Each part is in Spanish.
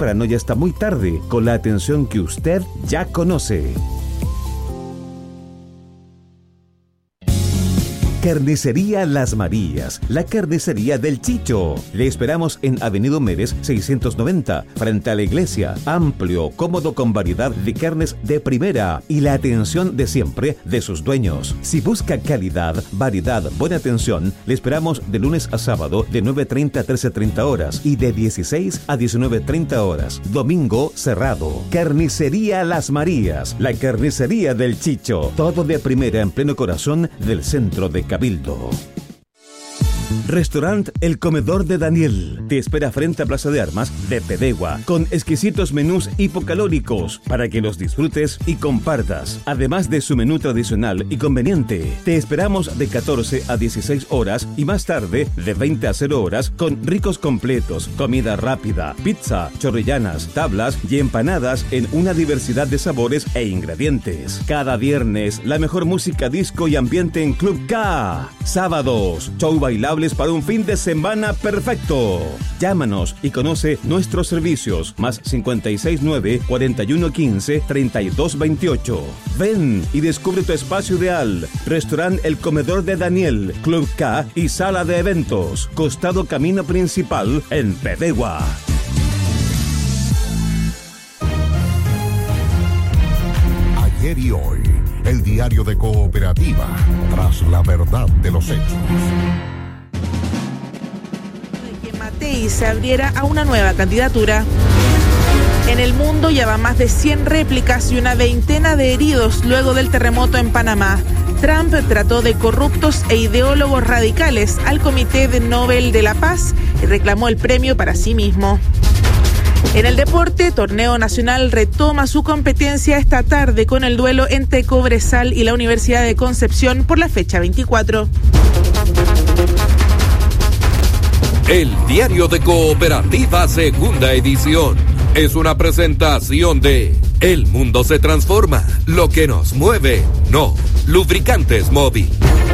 para no ya está muy tarde, con la atención que usted ya conoce. Carnicería Las Marías, la carnicería del Chicho. Le esperamos en Avenida Mérez 690, frente a la iglesia. Amplio, cómodo, con variedad de carnes de primera y la atención de siempre de sus dueños. Si busca calidad, variedad, buena atención, le esperamos de lunes a sábado de 9:30 a 13:30 horas y de 16 a 19:30 horas. Domingo cerrado. Carnicería Las Marías, la carnicería del Chicho. Todo de primera en pleno corazón del centro de Cabildo. Restaurant El Comedor de Daniel te espera frente a Plaza de Armas de Pedegua, con exquisitos menús hipocalóricos para que los disfrutes y compartas. Además de su menú tradicional y conveniente, te esperamos de 14 a 16 horas y más tarde de 20 a 0 horas con ricos completos, comida rápida, pizza, chorrillanas, tablas y empanadas en una diversidad de sabores e ingredientes. Cada viernes, la mejor música disco y ambiente en Club K. Sábados, show bailable para un fin de semana perfecto. Llámanos y conoce nuestros servicios. Más 569 4115 3228. Ven y descubre tu espacio ideal. Restaurant El Comedor de Daniel, Club K y sala de eventos. Costado camino principal en Pedegua. Ayer y hoy, el diario de Cooperativa, tras la verdad de los hechos. Y se abriera a una nueva candidatura. En el mundo ya van más de 100 réplicas y una veintena de heridos luego del terremoto en Panamá. Trump trató de corruptos e ideólogos radicales al Comité de Nobel de la Paz y reclamó el premio para sí mismo. En el deporte, Torneo Nacional retoma su competencia esta tarde con el duelo entre Cobresal y la Universidad de Concepción por la fecha 24. El diario de Cooperativa, segunda edición. Es una presentación de El Mundo se Transforma. Lo que nos mueve, no. Lubricantes Móvil.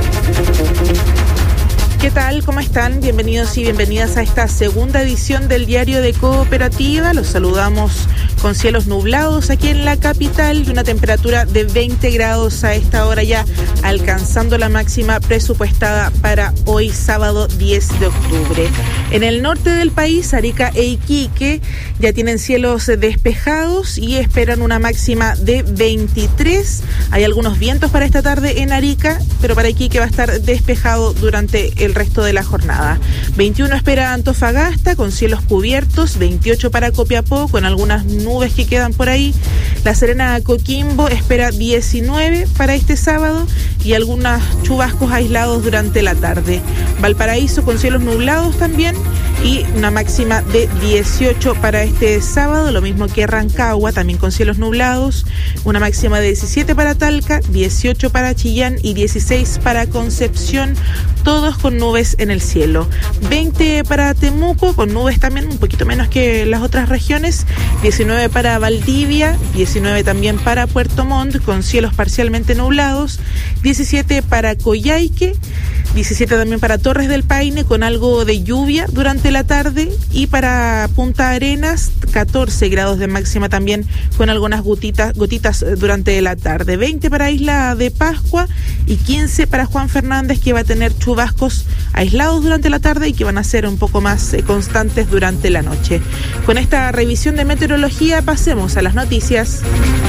¿Qué tal? ¿Cómo están? Bienvenidos y bienvenidas a esta segunda edición del diario de Cooperativa. Los saludamos con cielos nublados aquí en la capital y una temperatura de 20 grados a esta hora, ya alcanzando la máxima presupuestada para hoy sábado 10 de octubre. En el norte del país, Arica e Iquique ya tienen cielos despejados y esperan una máxima de 23. Hay algunos vientos para esta tarde en Arica, pero para Iquique va a estar despejado durante el resto de la jornada. 21 espera Antofagasta con cielos cubiertos, 28 para Copiapó con algunas nubes que quedan por ahí. La Serena Coquimbo espera 19 para este sábado y algunos chubascos aislados durante la tarde. Valparaíso con cielos nublados también y una máxima de 18 para este sábado, lo mismo que Rancagua, también con cielos nublados, una máxima de 17 para Talca, 18 para Chillán y 16 para Concepción, todos con nubes en el cielo. 20 para Temuco, con nubes también un poquito menos que las otras regiones, 19 para Valdivia, 19 también para Puerto Montt, con cielos parcialmente nublados, 17 para Coyhaique, 17 también para Torres del Paine, con algo de lluvia durante la tarde, y para Punta Arenas, 14 grados de máxima también, con algunas gotitas durante la tarde. 20 para Isla de Pascua y 15 para Juan Fernández, que va a tener chubascos aislados durante la tarde y que van a ser un poco más constantes durante la noche. Con esta revisión de meteorología pasemos a las noticias.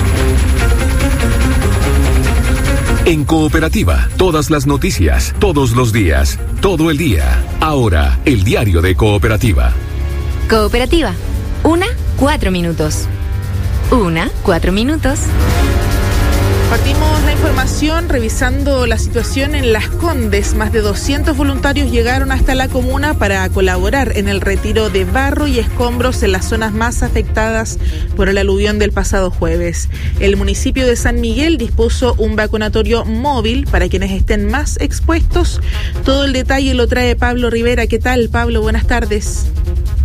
En Cooperativa, todas las noticias, todos los días, todo el día. Ahora, el diario de Cooperativa. Cooperativa, 4 minutos. 4 minutos. Partimos la información revisando la situación en Las Condes. Más de 200 voluntarios llegaron hasta la comuna para colaborar en el retiro de barro y escombros en las zonas más afectadas por el aluvión del pasado jueves. El municipio de San Miguel dispuso un vacunatorio móvil para quienes estén más expuestos. Todo el detalle lo trae Pablo Rivera. ¿Qué tal, Pablo? Buenas tardes.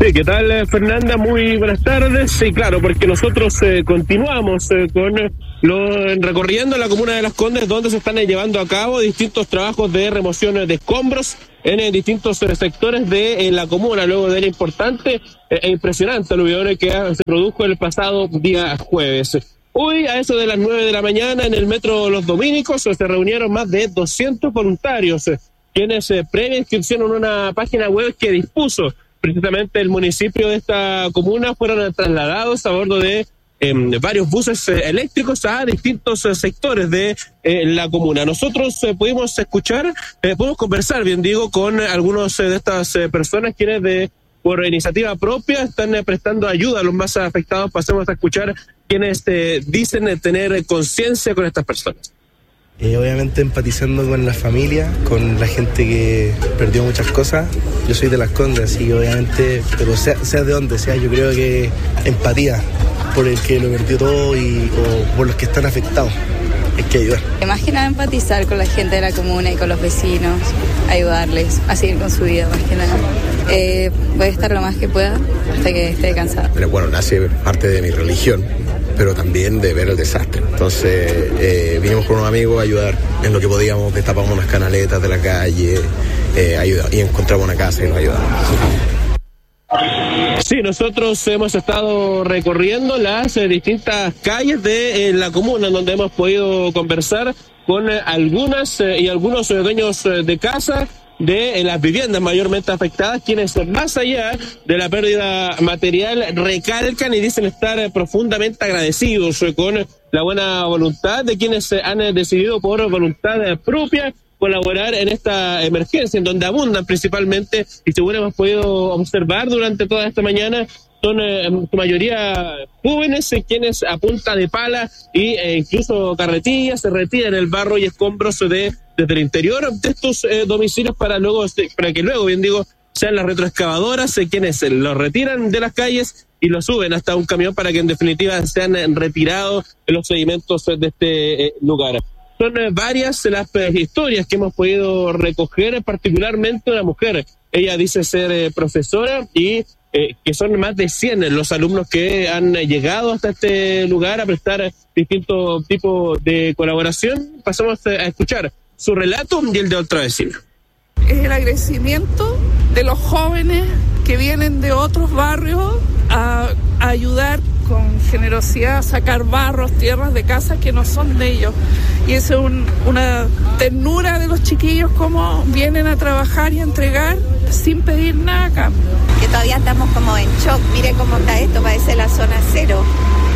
Sí, ¿qué tal, Fernanda? Muy buenas tardes. Sí, claro, porque nosotros continuamos recorriendo la comuna de Las Condes, donde se están llevando a cabo distintos trabajos de remoción de escombros en distintos sectores de la comuna, luego de la importante e impresionante aluvión que se produjo el pasado día jueves. Hoy, a eso de las 9 de la mañana, en el metro Los Dominicos, se reunieron más de 200 voluntarios, quienes previa inscripción en una página web que dispuso precisamente el municipio de esta comuna, fueron trasladados a bordo de varios buses eléctricos a distintos sectores de la comuna. Nosotros pudimos conversar, bien digo, con algunos de estas personas quienes por iniciativa propia están prestando ayuda a los más afectados. Pasemos a escuchar quienes dicen tener conciencia con estas personas. Obviamente empatizando con la familia, con la gente que perdió muchas cosas. Yo soy de Las Condes, así obviamente, pero sea de donde sea, yo creo que empatía por el que lo perdió todo o por los que están afectados. Hay que ayudar. Más que nada empatizar con la gente de la comuna y con los vecinos, ayudarles a seguir con su vida, más que nada. Voy a estar lo más que pueda hasta que esté cansada. Pero bueno, nace parte de mi religión, pero también de ver el desastre. Entonces vinimos con unos amigos a ayudar en lo que podíamos, destapamos unas canaletas de la calle, y encontramos una casa y nos ayudamos. Sí, nosotros hemos estado recorriendo las distintas calles de la comuna, donde hemos podido conversar con algunas y algunos dueños de casa de las viviendas mayormente afectadas, quienes más allá de la pérdida material recalcan y dicen estar profundamente agradecidos con la buena voluntad de quienes han decidido por voluntad propia colaborar en esta emergencia, en donde abundan principalmente, y según hemos podido observar durante toda esta mañana, son en su mayoría jóvenes quienes a punta de pala e incluso carretillas se retiran el barro y escombros desde el interior de estos domicilios para que luego, bien digo, sean las retroexcavadoras quienes los retiran de las calles y los suben hasta un camión para que en definitiva sean retirados los sedimentos de este lugar. Son varias las historias que hemos podido recoger, particularmente una mujer. Ella dice ser profesora y que son más de 100 los alumnos que han llegado hasta este lugar a prestar distintos tipos de colaboración. Pasamos a escuchar su relato y el de otra vecina. Es el agradecimiento de los jóvenes que vienen de otros barrios a ayudar con generosidad a sacar barros, tierras de casas que no son de ellos. Y eso es una ternura de los chiquillos, como vienen a trabajar y a entregar sin pedir nada a cambio. Que todavía estamos como en shock. Mire cómo está esto, parece la zona cero.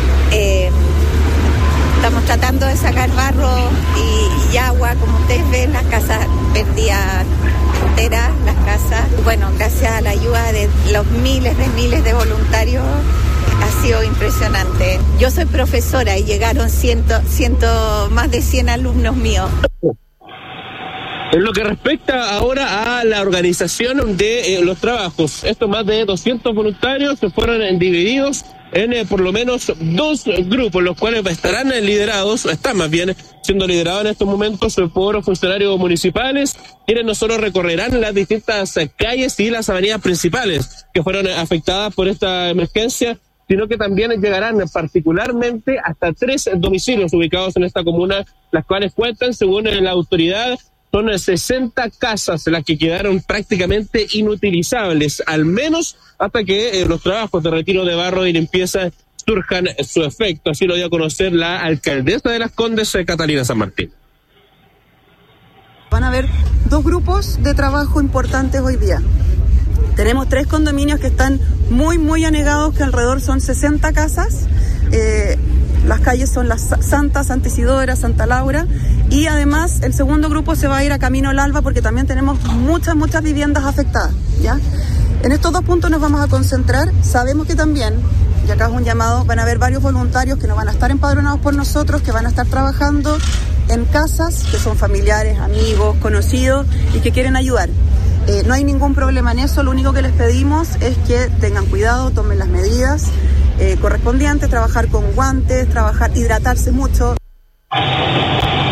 Estamos tratando de sacar barro y agua, como ustedes ven, las casas perdidas enteras, las casas. Bueno, gracias a la ayuda de los miles de voluntarios, ha sido impresionante. Yo soy profesora y llegaron más de 100 alumnos míos. En lo que respecta ahora a la organización de los trabajos, estos más de 200 voluntarios se fueron divididos en por lo menos 2 grupos, los cuales están más bien siendo liderados en estos momentos por funcionarios municipales, quienes no solo recorrerán las distintas calles y las avenidas principales que fueron afectadas por esta emergencia, sino que también llegarán particularmente hasta 3 domicilios ubicados en esta comuna, las cuales cuentan, según la autoridad, son 60 casas las que quedaron prácticamente inutilizables, al menos hasta que los trabajos de retiro de barro y limpieza surjan su efecto. Así lo dio a conocer la alcaldesa de Las Condes, Catalina San Martín. Van a haber 2 grupos de trabajo importantes hoy día. Tenemos 3 condominios que están muy anegados, que alrededor son 60 casas. Las calles son las Santa Isidora, Santa Laura, y además el segundo grupo se va a ir a Camino al Alba porque también tenemos muchas viviendas afectadas, ¿ya? En estos 2 puntos nos vamos a concentrar. Sabemos que también, y acá es un llamado, van a haber varios voluntarios que no van a estar empadronados por nosotros, que van a estar trabajando en casas, que son familiares, amigos, conocidos y que quieren ayudar. No hay ningún problema en eso, lo único que les pedimos es que tengan cuidado, tomen las medidas correspondientes, trabajar con guantes, hidratarse mucho.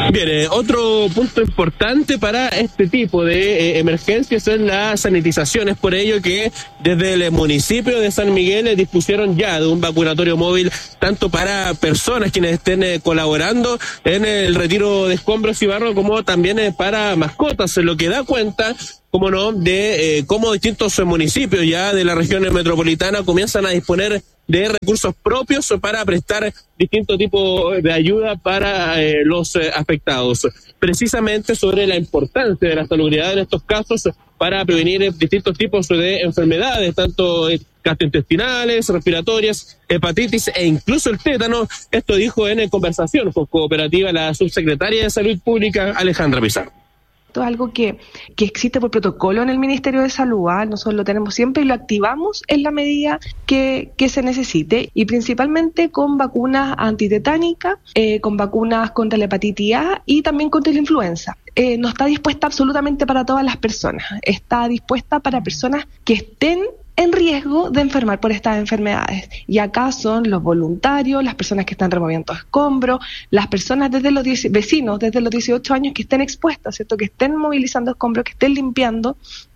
Bien, otro punto importante para este tipo de emergencias es la sanitización. Es por ello que desde el municipio de San Miguel dispusieron ya de un vacunatorio móvil tanto para personas quienes estén colaborando en el retiro de escombros y barro, como también para mascotas, lo que da cuenta, como no, de cómo distintos municipios ya de la región metropolitana comienzan a disponer de recursos propios para prestar distintos tipos de ayuda para los afectados. Precisamente sobre la importancia de la salubridad en estos casos para prevenir distintos tipos de enfermedades, tanto gastrointestinales, respiratorias, hepatitis e incluso el tétano. Esto dijo en conversación con Cooperativa la subsecretaria de Salud Pública, Alejandra Pizarro. Esto es algo que existe por protocolo en el Ministerio de Salud, nosotros lo tenemos siempre y lo activamos en la medida que se necesite, y principalmente con vacunas antitetánicas, con vacunas contra la hepatitis A y también contra la influenza. No está dispuesta absolutamente para todas las personas, está dispuesta para personas que estén en riesgo de enfermar por estas enfermedades. Y acá son los voluntarios, las personas que están removiendo escombros, las personas vecinos desde los 18 años que estén expuestas, ¿cierto? Que estén movilizando escombros, que estén limpiando.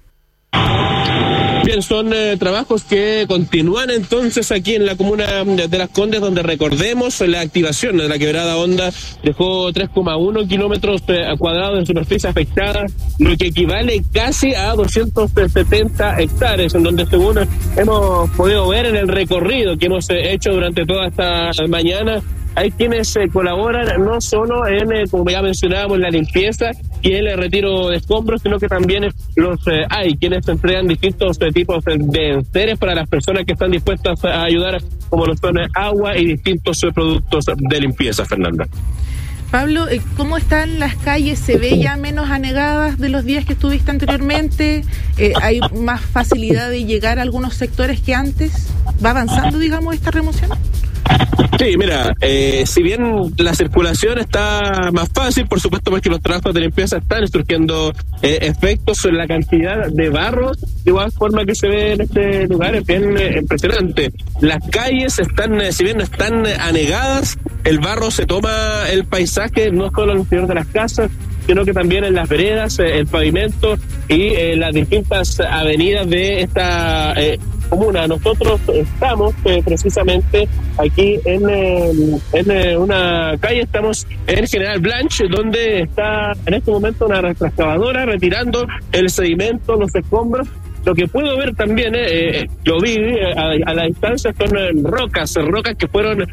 Bien, son trabajos que continúan entonces aquí en la comuna de Las Condes, donde recordemos la activación de la quebrada Honda dejó 3,1 kilómetros cuadrados de superficie afectada, lo que equivale casi a 270 hectáreas, en donde según hemos podido ver en el recorrido que hemos hecho durante toda esta mañana, hay quienes colaboran no solo en, como ya mencionábamos, la limpieza y el retiro de escombros, sino que también hay quienes entregan distintos tipos de enseres para las personas que están dispuestas a ayudar, como lo son agua y distintos productos de limpieza, Fernanda. Pablo, ¿cómo están las calles? ¿Se ve ya menos anegadas de los días que estuviste anteriormente? ¿Hay más facilidad de llegar a algunos sectores que antes? ¿Va avanzando, digamos, esta remoción? Sí, mira, si bien la circulación está más fácil, por supuesto, porque los trabajos de limpieza están surgiendo efectos sobre la cantidad de barro, de igual forma que se ve en este lugar, es bien impresionante. Las calles están, si bien no están anegadas, el barro se toma el paisaje, no solo en el interior de las casas, sino que también en las veredas, el pavimento y las distintas avenidas de esta comuna. Nosotros estamos precisamente aquí en una calle, estamos en General Blanche, donde está en este momento una excavadora retirando el sedimento, los escombros. Lo que puedo ver también, lo vi a la distancia, son rocas que fueron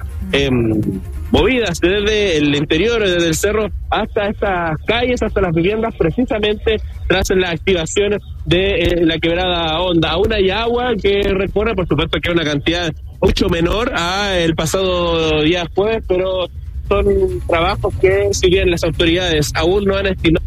movidas desde el interior, desde el cerro hasta estas calles, hasta las viviendas, precisamente tras la activación de la quebrada Honda. Aún hay agua que recorre, por supuesto que es una cantidad mucho menor a el pasado día jueves, pero son trabajos que, si bien las autoridades aún no han estimado.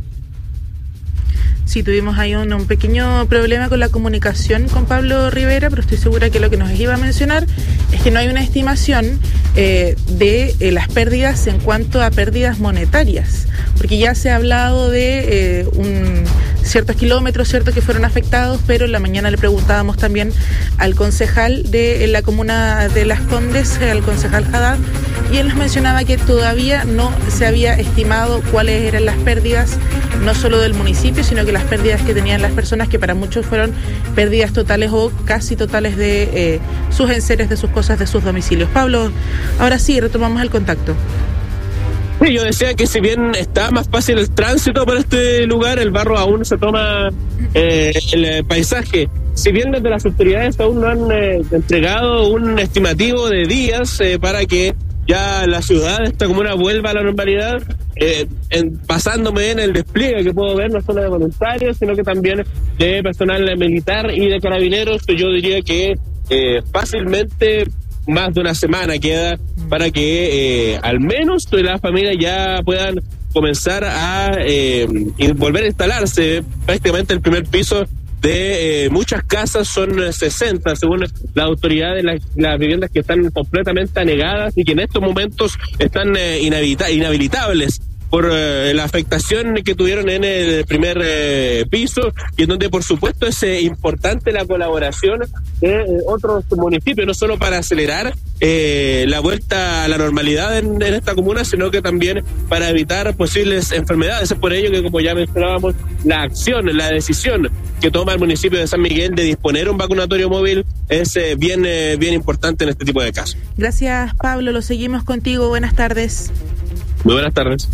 Sí, tuvimos ahí un pequeño problema con la comunicación con Pablo Rivera, pero estoy segura que lo que nos iba a mencionar es que no hay una estimación de las pérdidas en cuanto a pérdidas monetarias, porque ya se ha hablado de ciertos kilómetros, cierto, que fueron afectados, pero en la mañana le preguntábamos también al concejal de la comuna de Las Condes, al concejal Haddad, y él nos mencionaba que todavía no se había estimado cuáles eran las pérdidas, no solo del municipio, sino que las pérdidas que tenían las personas, que para muchos fueron pérdidas totales o casi totales de sus enseres, de sus cosas, de sus domicilios. Pablo, ahora sí, retomamos el contacto. Sí, yo decía que si bien está más fácil el tránsito por este lugar, el barro aún se toma el paisaje. Si bien desde las autoridades aún no han entregado un estimativo de días para que ya la ciudad, esta comuna, vuelva a la normalidad, basándome en el despliegue que puedo ver no solo de voluntarios, sino que también de personal militar y de carabineros, yo diría que fácilmente más de una semana queda para que al menos las familias ya puedan comenzar a volver a instalarse. Prácticamente el primer piso de muchas casas son 60, según la autoridad de las viviendas que están completamente anegadas y que en estos momentos están inhabilitables. por la afectación que tuvieron en el primer piso, y en donde por supuesto es importante la colaboración de otros municipios, no solo para acelerar la vuelta a la normalidad en esta comuna, sino que también para evitar posibles enfermedades. Es por ello que, como ya mencionábamos, la acción, la decisión que toma el municipio de San Miguel de disponer un vacunatorio móvil es bien importante en este tipo de casos. Gracias, Pablo. Lo seguimos contigo. Buenas tardes. Muy buenas tardes.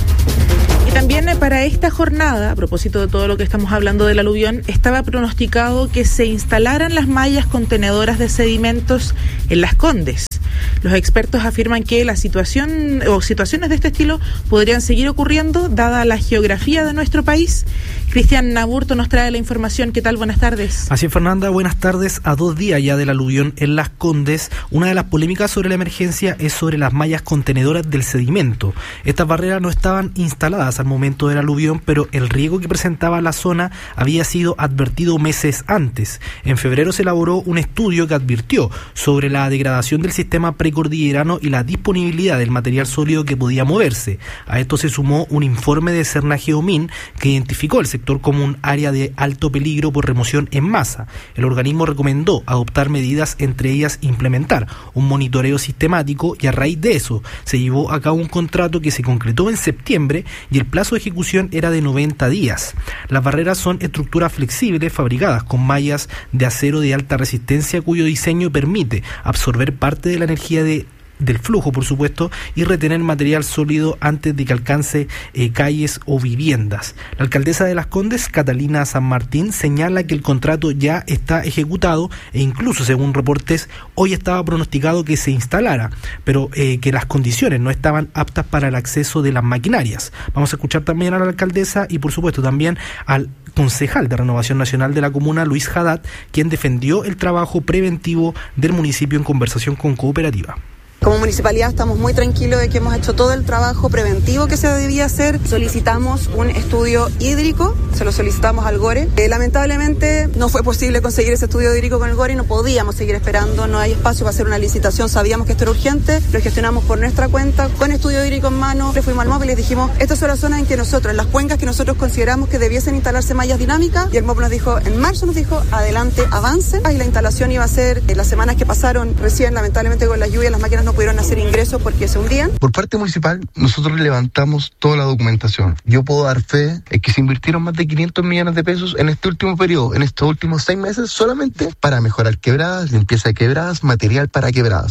Y también para esta jornada, a propósito de todo lo que estamos hablando del aluvión, estaba pronosticado que se instalaran las mallas contenedoras de sedimentos en Las Condes. Los expertos afirman que la situación o situaciones de este estilo podrían seguir ocurriendo dada la geografía de nuestro país. Cristian Naburto nos trae la información. ¿Qué tal? Buenas tardes. Así es, Fernanda, buenas tardes. A 2 días ya del aluvión en Las Condes, una de las polémicas sobre la emergencia es sobre las mallas contenedoras del sedimento. Estas barreras no estaban instaladas al momento del aluvión, pero el riesgo que presentaba la zona había sido advertido meses antes. En febrero se elaboró un estudio que advirtió sobre la degradación del sistema precordillerano y la disponibilidad del material sólido que podía moverse. A esto se sumó un informe de Cernageomin que identificó el sector como un área de alto peligro por remoción en masa. El organismo recomendó adoptar medidas, entre ellas implementar un monitoreo sistemático, y a raíz de eso se llevó a cabo un contrato que se concretó en septiembre y el plazo de ejecución era de 90 días. Las barreras son estructuras flexibles fabricadas con mallas de acero de alta resistencia cuyo diseño permite absorber parte de la energía del flujo, por supuesto, y retener material sólido antes de que alcance calles o viviendas. La alcaldesa de Las Condes, Catalina San Martín, señala que el contrato ya está ejecutado e incluso, según reportes, hoy estaba pronosticado que se instalara, pero que las condiciones no estaban aptas para el acceso de las maquinarias. Vamos a escuchar también a la alcaldesa y, por supuesto, también al concejal de Renovación Nacional de la comuna, Luis Haddad, quien defendió el trabajo preventivo del municipio en conversación con Cooperativa. Como municipalidad estamos muy tranquilos de que hemos hecho todo el trabajo preventivo que se debía hacer. Solicitamos un estudio hídrico, se lo solicitamos al GORE. Lamentablemente no fue posible conseguir ese estudio hídrico con el GORE y no podíamos seguir esperando, no hay espacio para hacer una licitación, sabíamos que esto era urgente, lo gestionamos por nuestra cuenta, con estudio hídrico en mano, le fuimos al MOP y les dijimos, estas son las zonas en que nosotros, en las cuencas que nosotros consideramos que debiesen instalarse mallas dinámicas, y el MOP nos dijo, en marzo nos dijo, adelante, avance, y la instalación iba a ser, las semanas que pasaron recién, lamentablemente con la lluvia, las máquinas no pudieron hacer ingresos porque se hundían. Por parte municipal, nosotros levantamos toda la documentación. Yo puedo dar fe de que se invirtieron más de 500 millones de pesos en este último periodo, en estos últimos 6 meses, solamente para mejorar quebradas, limpieza de quebradas, material para quebradas.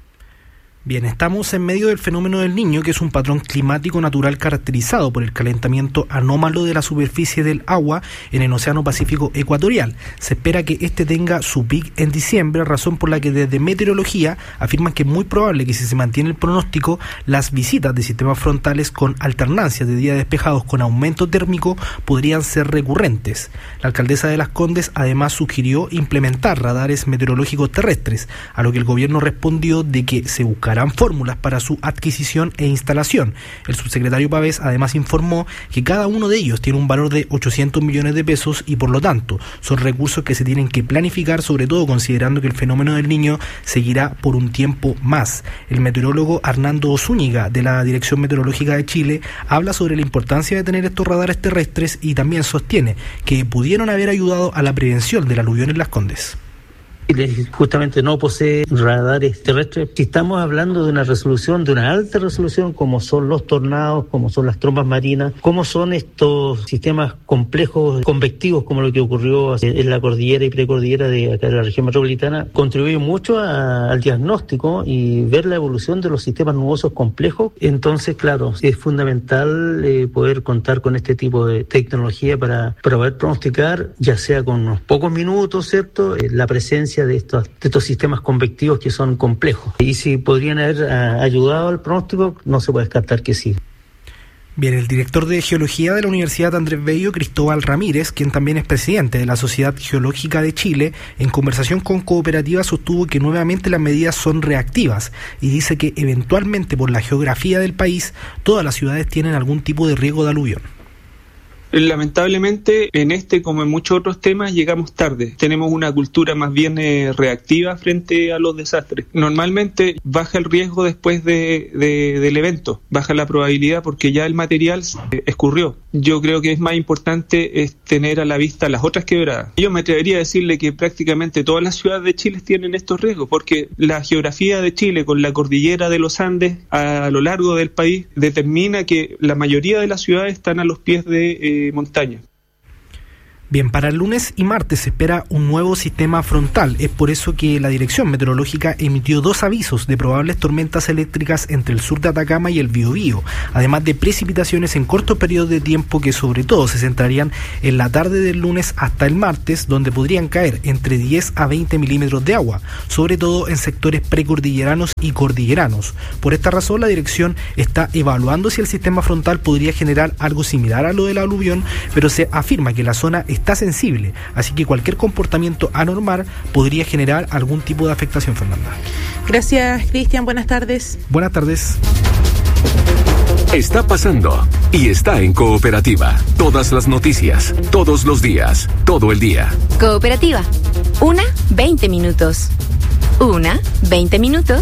Bien, estamos en medio del fenómeno del Niño, que es un patrón climático natural caracterizado por el calentamiento anómalo de la superficie del agua en el Océano Pacífico ecuatorial. Se espera que este tenga su pic en diciembre, razón por la que desde meteorología afirman que es muy probable que, si se mantiene el pronóstico, las visitas de sistemas frontales con alternancias de días despejados con aumento térmico podrían ser recurrentes. La alcaldesa de Las Condes además sugirió implementar radares meteorológicos terrestres, a lo que el gobierno respondió de que se buscará fórmulas para su adquisición e instalación. El subsecretario Pavés además informó que cada uno de ellos tiene un valor de 800 millones de pesos y, por lo tanto, son recursos que se tienen que planificar, sobre todo considerando que el fenómeno del Niño seguirá por un tiempo más. El meteorólogo Arnaldo Zúñiga, de la Dirección Meteorológica de Chile, habla sobre la importancia de tener estos radares terrestres y también sostiene que pudieron haber ayudado a la prevención del aluvión en Las Condes. Justamente no posee radares terrestres. Si estamos hablando de una resolución, de una alta resolución, como son los tornados, como son las trombas marinas, como son estos sistemas complejos convectivos, como lo que ocurrió en la cordillera y precordillera de acá de la región metropolitana, contribuye mucho al diagnóstico y ver la evolución de los sistemas nubosos complejos. Entonces, claro, es fundamental poder contar con este tipo de tecnología para poder pronosticar, ya sea con unos pocos minutos, ¿cierto?, la presencia de estos sistemas convectivos que son complejos. Y si podrían haber ayudado al pronóstico, no se puede descartar que sí. Bien, el director de Geología de la Universidad Andrés Bello, Cristóbal Ramírez, quien también es presidente de la Sociedad Geológica de Chile, en conversación con Cooperativa sostuvo que nuevamente las medidas son reactivas y dice que eventualmente, por la geografía del país, todas las ciudades tienen algún tipo de riesgo de aluvión. Lamentablemente, en este como en muchos otros temas, llegamos tarde. Tenemos una cultura más bien reactiva frente a los desastres. Normalmente baja el riesgo después del evento, baja la probabilidad porque ya el material escurrió. Yo creo que es más importante tener a la vista las otras quebradas. Yo me atrevería a decirle que prácticamente todas las ciudades de Chile tienen estos riesgos, porque la geografía de Chile con la cordillera de los Andes a lo largo del país determina que la mayoría de las ciudades están a los pies de montaña. Bien, para el lunes y martes se espera un nuevo sistema frontal. Es por eso que la Dirección Meteorológica emitió 2 avisos de probables tormentas eléctricas entre el sur de Atacama y el Biobío, además de precipitaciones en corto periodo de tiempo que sobre todo se centrarían en la tarde del lunes hasta el martes, donde podrían caer entre 10 a 20 milímetros de agua, sobre todo en sectores precordilleranos y cordilleranos. Por esta razón, la dirección está evaluando si el sistema frontal podría generar algo similar a lo del aluvión, pero se afirma que la zona está sensible, así que cualquier comportamiento anormal podría generar algún tipo de afectación, Fernanda. Gracias, Cristian. Buenas tardes. Buenas tardes. Está pasando y está en Cooperativa. Todas las noticias, todos los días, todo el día. Cooperativa. 20 minutos. 20 minutos.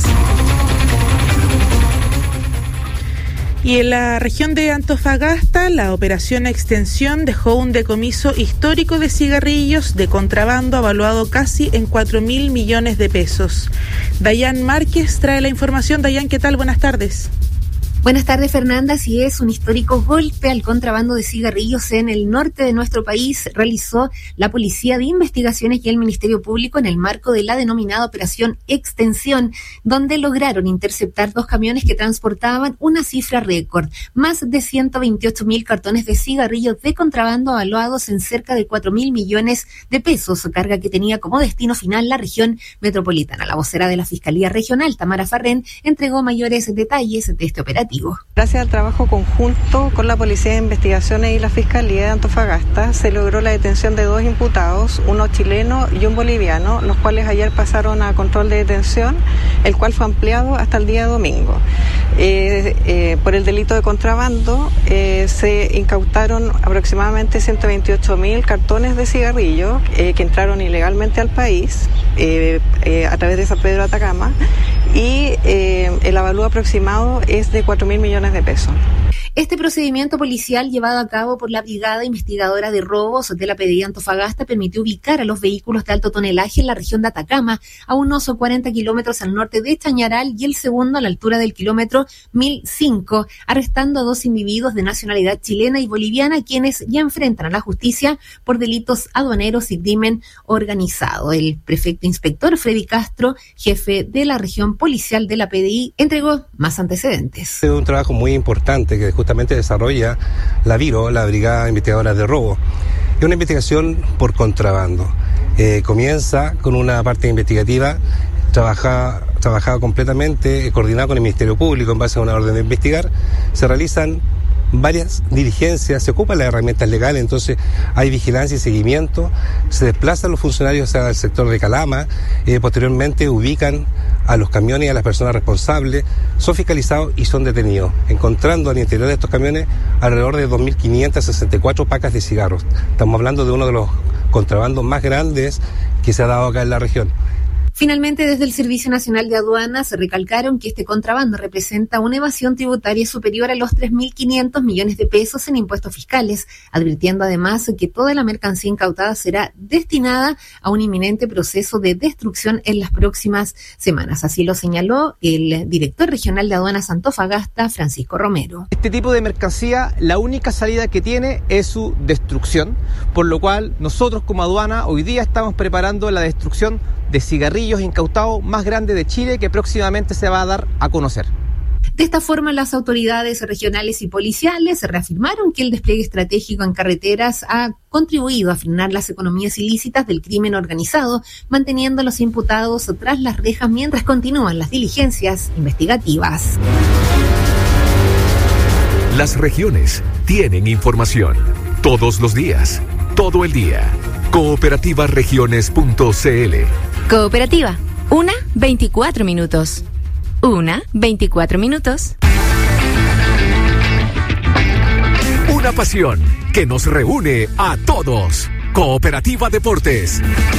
Y en la región de Antofagasta, la operación Extensión dejó un decomiso histórico de cigarrillos de contrabando avaluado casi en 4.000 millones de pesos. Dayan Márquez trae la información. Dayan, ¿qué tal? Buenas tardes. Buenas tardes, Fernanda. Así es, un histórico golpe al contrabando de cigarrillos en el norte de nuestro país realizó la Policía de Investigaciones y el Ministerio Público en el marco de la denominada Operación Extensión, donde lograron interceptar 2 camiones que transportaban una cifra récord, más de 128.000 cartones de cigarrillos de contrabando avaluados en cerca de 4.000 millones de pesos, carga que tenía como destino final la región metropolitana. La vocera de la Fiscalía Regional, Tamara Farrén, entregó mayores detalles de este operativo. Gracias al trabajo conjunto con la Policía de Investigaciones y la Fiscalía de Antofagasta, se logró la detención de 2 imputados, uno chileno y un boliviano, los cuales ayer pasaron a control de detención, el cual fue ampliado hasta el día domingo. Por el delito de contrabando se incautaron aproximadamente 128.000 cartones de cigarrillos que entraron ilegalmente al país a través de San Pedro de Atacama, y el avalúo aproximado es de 4.000 millones de pesos. Este procedimiento policial llevado a cabo por la Brigada Investigadora de Robos de la PDI Antofagasta permitió ubicar a los vehículos de alto tonelaje en la región de Atacama, a unos 40 kilómetros al norte de Chañaral, y el segundo a la altura del kilómetro 1005, arrestando a 2 individuos de nacionalidad chilena y boliviana, quienes ya enfrentan a la justicia por delitos aduaneros y crimen organizado. El prefecto inspector Freddy Castro, jefe de la región policial de la PDI, entregó más antecedentes. Es un trabajo muy importante que justamente desarrolla la BIRO, la Brigada Investigadora de Robo. Es una investigación por contrabando. Comienza con una parte investigativa trabajada completamente, coordinada con el Ministerio Público en base a una orden de investigar. Se realizan varias diligencias, se ocupan las herramientas legales, entonces hay vigilancia y seguimiento, se desplazan los funcionarios al sector de Calama, posteriormente ubican a los camiones y a las personas responsables, son fiscalizados y son detenidos, encontrando al interior de estos camiones alrededor de 2.564 pacas de cigarros. Estamos hablando de uno de los contrabandos más grandes que se ha dado acá en la región. Finalmente, desde el Servicio Nacional de Aduanas recalcaron que este contrabando representa una evasión tributaria superior a los 3.500 millones de pesos en impuestos fiscales, advirtiendo además que toda la mercancía incautada será destinada a un inminente proceso de destrucción en las próximas semanas. Así lo señaló el director regional de Aduanas Antofagasta, Francisco Romero. Este tipo de mercancía, la única salida que tiene es su destrucción, por lo cual nosotros como aduana hoy día estamos preparando la destrucción de cigarrillos incautados más grande de Chile, que próximamente se va a dar a conocer. De esta forma, las autoridades regionales y policiales reafirmaron que el despliegue estratégico en carreteras ha contribuido a frenar las economías ilícitas del crimen organizado, manteniendo a los imputados tras las rejas mientras continúan las diligencias investigativas. Las regiones tienen información todos los días, todo el día. Cooperativaregiones.cl. Cooperativa. 24 minutos. 24 minutos. Una pasión, que nos reúne a todos. Cooperativa Deportes.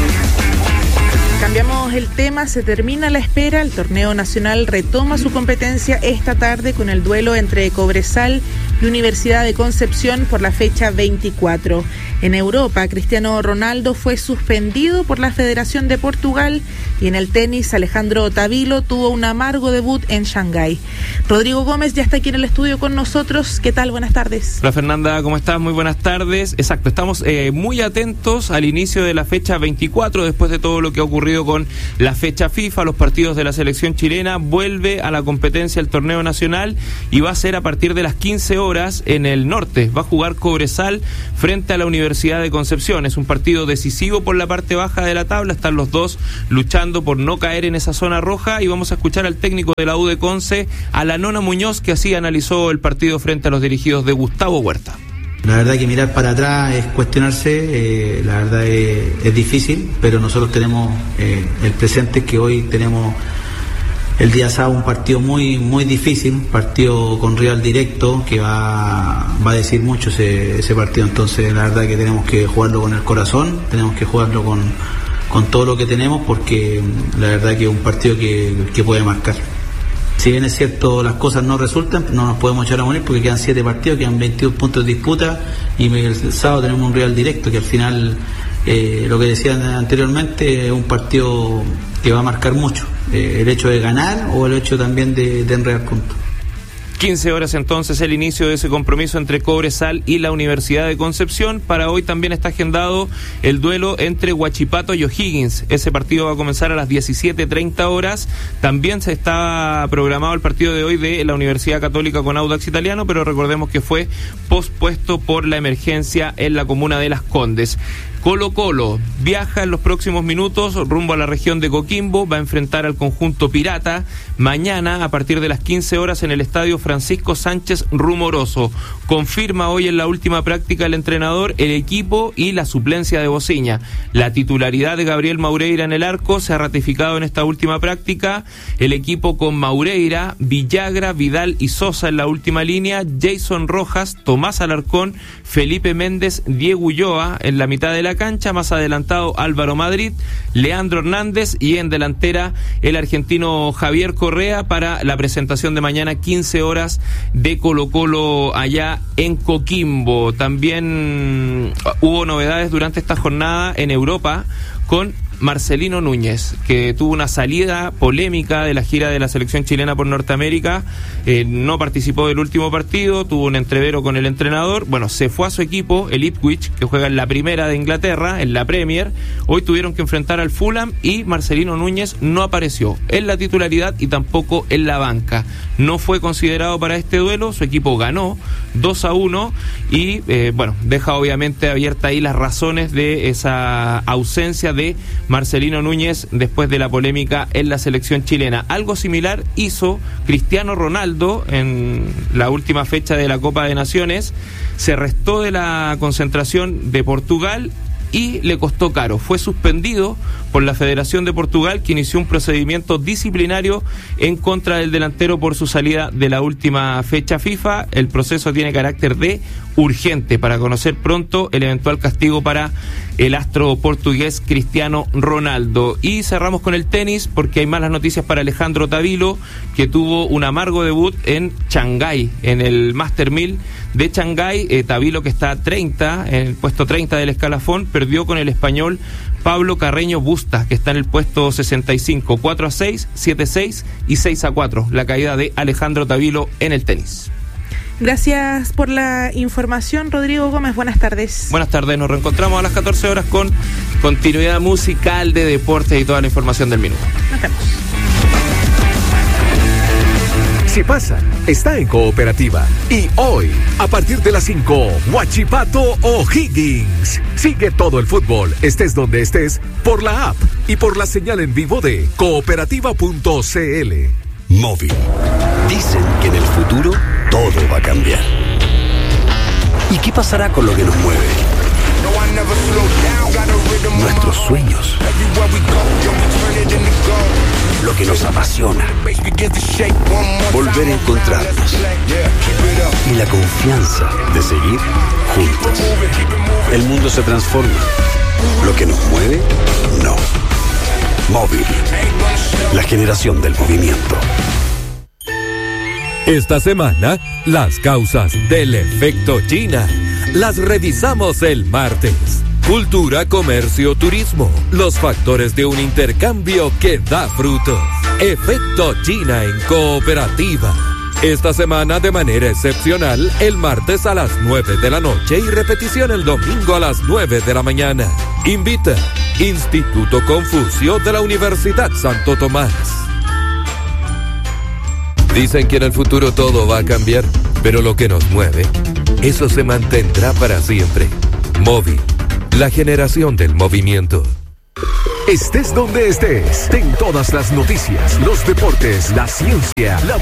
Cambiamos el tema, se termina la espera, el torneo nacional retoma su competencia esta tarde con el duelo entre Cobresal y Universidad de Concepción por la fecha 24. En Europa, Cristiano Ronaldo fue suspendido por la Federación de Portugal y en el tenis, Alejandro Tavilo tuvo un amargo debut en Shanghái. Rodrigo Gómez ya está aquí en el estudio con nosotros. ¿Qué tal? Buenas tardes. Hola Fernanda, ¿cómo estás? Muy buenas tardes. Exacto, estamos muy atentos al inicio de la fecha 24 después de todo lo que ha ocurrido con la fecha FIFA. Los partidos de la selección chilena, vuelve a la competencia el torneo nacional y va a ser a partir de las 15 horas en el norte. Va a jugar Cobresal frente a la Universidad de Concepción. Es un partido decisivo por la parte baja de la tabla, están los dos luchando por no caer en esa zona roja y vamos a escuchar al técnico de la U de Conce, a la Nona Muñoz, que así analizó el partido frente a los dirigidos de Gustavo Huerta. La verdad que mirar para atrás es cuestionarse, la verdad es difícil, pero nosotros tenemos el presente, que hoy tenemos el día sábado un partido muy muy difícil, partido con rival directo, que va a decir mucho ese partido. Entonces la verdad que tenemos que jugarlo con el corazón, tenemos que jugarlo con todo lo que tenemos, porque la verdad que es un partido que puede marcar. Si bien es cierto las cosas no resultan, no nos podemos echar a morir porque quedan 7 partidos, quedan 22 puntos de disputa y el sábado tenemos un rival directo que al final, lo que decían anteriormente, es un partido que va a marcar mucho, el hecho de ganar o el hecho también de enredar puntos. 15 horas entonces el inicio de ese compromiso entre Cobresal y la Universidad de Concepción. Para hoy también está agendado el duelo entre Huachipato y O'Higgins. Ese partido va a comenzar a las 17:30 horas. También se está programado el partido de hoy de la Universidad Católica con Audax Italiano, pero recordemos que fue pospuesto por la emergencia en la comuna de Las Condes. Colo-Colo viaja en los próximos minutos rumbo a la región de Coquimbo, va a enfrentar al conjunto pirata mañana a partir de las 15 horas en el estadio Francisco Sánchez Rumoroso. Confirma hoy en la última práctica el entrenador, el equipo y la suplencia de Bociña. La titularidad de Gabriel Maureira en el arco se ha ratificado en esta última práctica. El equipo con Maureira, Villagra, Vidal y Sosa en la última línea, Jason Rojas, Tomás Alarcón, Felipe Méndez, Diego Ulloa en la mitad de la cancha, más adelantado Álvaro Madrid, Leandro Hernández y en delantera el argentino Javier Correa para la presentación de mañana 15 horas de Colo-Colo allá en Coquimbo. También hubo novedades durante esta jornada en Europa con Marcelino Núñez, que tuvo una salida polémica de la gira de la selección chilena por Norteamérica, no participó del último partido, tuvo un entrevero con el entrenador, bueno, se fue a su equipo, el Ipswich, que juega en la primera de Inglaterra, en la Premier. Hoy tuvieron que enfrentar al Fulham y Marcelino Núñez no apareció en la titularidad y tampoco en la banca. No fue considerado para este duelo, su equipo ganó 2-1 y bueno, deja obviamente abierta ahí las razones de esa ausencia de Marcelino Núñez después de la polémica en la selección chilena. Algo similar hizo Cristiano Ronaldo en la última fecha de la Copa de Naciones. Se restó de la concentración de Portugal y le costó caro. Fue suspendido por la Federación de Portugal, que inició un procedimiento disciplinario en contra del delantero por su salida de la última fecha FIFA. El proceso tiene carácter de urgente para conocer pronto el eventual castigo para el astro portugués Cristiano Ronaldo. Y cerramos con el tenis porque hay malas noticias para Alejandro Tavilo, que tuvo un amargo debut en Shanghái, en el Master 1000 de Shanghái. Tavilo, que está 30, en el puesto 30 del escalafón, perdió con el español Pablo Carreño Busta, que está en el puesto 65, 4-6, 7-6 y 6-4, la caída de Alejandro Tavilo en el tenis. Gracias por la información, Rodrigo Gómez. Buenas tardes. Buenas tardes, nos reencontramos a las 14 horas con continuidad musical de deportes y toda la información del minuto. Nos vemos. Si pasa, está en Cooperativa. Y hoy, a partir de las 5, Huachipato O'Higgins. Sigue todo el fútbol, estés donde estés, por la app y por la señal en vivo de cooperativa.cl. Móvil. Dicen que en el futuro todo va a cambiar. ¿Y qué pasará con lo que nos mueve? Nuestros sueños. lo que nos apasiona. Volver a encontrarnos. Y la confianza de seguir juntos. El mundo se transforma. Lo que nos mueve, no. Móvil. La generación del movimiento. Esta semana, las causas del efecto China las revisamos el martes. Cultura, comercio, turismo. Los factores de un intercambio que da frutos. Efecto China en Cooperativa. Esta semana de manera excepcional, el martes a las 9 de la noche y repetición el domingo a las 9 de la mañana. Invita Instituto Confucio de la Universidad Santo Tomás. Dicen que en el futuro todo va a cambiar, pero lo que nos mueve, eso se mantendrá para siempre. Móvil, la generación del movimiento. Estés donde estés, ten todas las noticias, los deportes, la ciencia, la